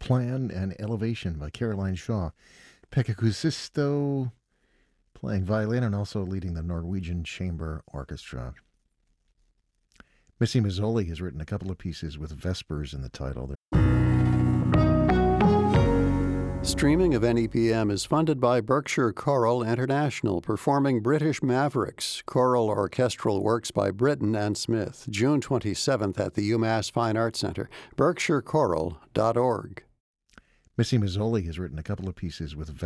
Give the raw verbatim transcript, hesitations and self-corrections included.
Plan and Elevation by Caroline Shaw. Pekka Kuusisto playing violin and also leading the Norwegian Chamber Orchestra. Missy Mazzoli has written a couple of pieces with Vespers in the title. Streaming of N E P M is funded by Berkshire Choral International, performing British Mavericks, choral orchestral works by Britton and Smith, June twenty-seventh at the UMass Fine Arts Center, berkshire choral dot org. Missy Mazzoli has written a couple of pieces with